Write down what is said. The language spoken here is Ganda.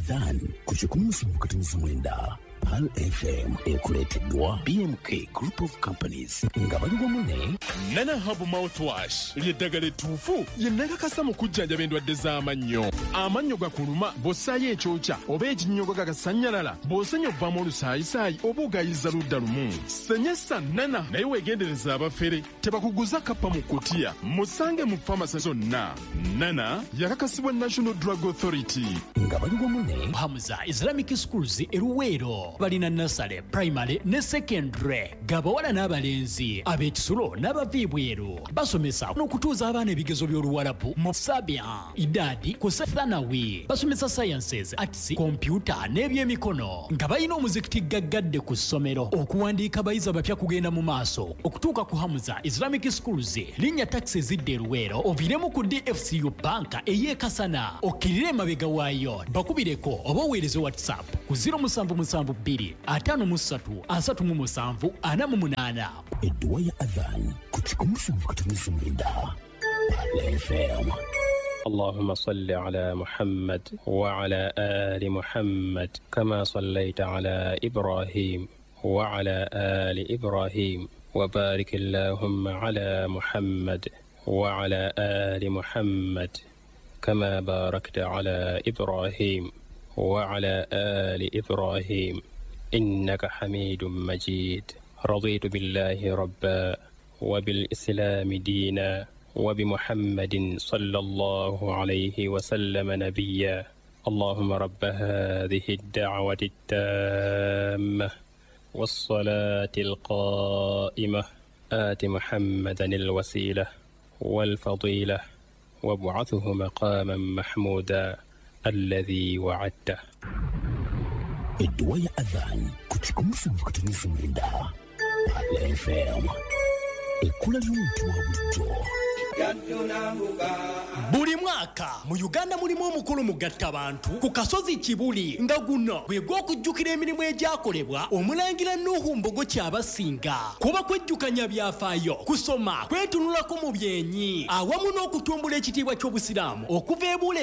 Adhan ku 17:9 Pal FM ekuleteddwa BMK Group of Companies nga bali wamu ne Nana Hub Mouthwash ly'eddagala ettuufu lye nnakakasa mu kujjanjaba endwadde z'amannyo. Amannyo gakuluma bw'ossaayo ekyokya oba ekinnyogo gagasannyalala bw'osenya obvamu olusaayisaayi oba ogayiza ludda lumu. Senyesa Nana naye weegendereza abafere tebakuguza kappa mu kkutiya. Musange mu famasi zonna. Nana yakakasibwa National Drug Authority. nga bali wamu ne Hamza Islamic Schools Eruwero balina nasale primary ne secondary gabawala n'abalenzi ab'ekisulo n'abaviibweru basomesa n'okutuuza abaana ebigezo by'oluwalabu mu Sabian idadi ku Thanawi basomesa sciences arts computer n'ebyemikono nga balina omuzikiti gaggadde ku ssomero okuwandiika abayizi abapya kugenda mu maaso okutuuka ku Hamza Islamic Schools linnya taxi zidde Eruwero oviremu ku DFCU banka ey'ekasana okkirire emabega waayo bakubireko oba oweereze WhatsApp ku 0772 edduwa ya Adhan ku 17:9 Pal FM. اللهم صل على محمد وعلى آل محمد كما صليت على إبراهيم وعلى آل إبراهيم وبارك اللهم على محمد وعلى آل محمد كما باركت على إبراهيم وعلى آل إبراهيم إنك حميد مجيد. رضيت بالله ربا وبالإسلام دينا وبمحمد صلى الله عليه وسلم نبيا. اللهم رب هذه الدعوة التامة والصلاة القائمة آت محمدا الوسيلة والفضيلة وابعثه مقاما محمودا الذي وعدته. edduwa ya Adhan ku 17:9 Pal FM. Ekkula ly'omuntu wa bulijjo. Buli mwaka mu Uganda mulimu omukulu mugattabantu ku kasozi Kibuli nga guno gwe gw'okujjukira emirimu egyakolebwa omulangira Nuhu Mbogo Kyabasinga kuba kwejjukanya byafaayo kusoma kwetunulako mu byenyi awamu n'okutumbula ekitiibwa ky'obusiraamu okuva ebule